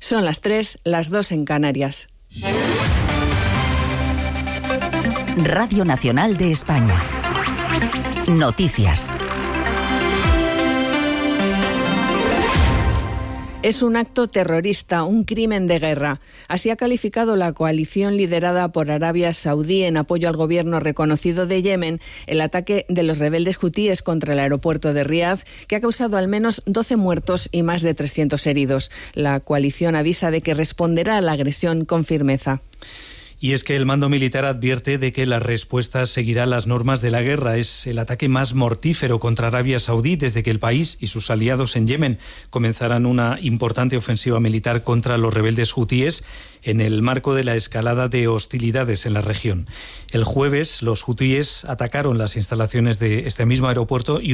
Son las 3, las 2 en Canarias. Radio Nacional de España. Noticias. Es un acto terrorista, un crimen de guerra. Así ha calificado la coalición liderada por Arabia Saudí en apoyo al gobierno reconocido de Yemen el ataque de los rebeldes hutíes contra el aeropuerto de Riad, que ha causado al menos 12 muertos y más de 300 heridos. La coalición avisa de que responderá a la agresión con firmeza. Y es que el mando militar advierte de que la respuesta seguirá las normas de la guerra. Es el ataque más mortífero contra Arabia Saudí desde que el país y sus aliados en Yemen comenzaran una importante ofensiva militar contra los rebeldes hutíes en el marco de la escalada de hostilidades en la región. El jueves, los hutíes atacaron las instalaciones de este mismo aeropuerto y